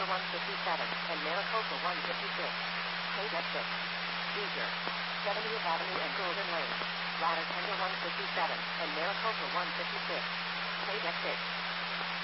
Tender 157, and Maricopa 156. Page exit. Leisure. 70th Avenue and Golden Lane. Ladder Tender 157, and Maricopa 156. Page exit.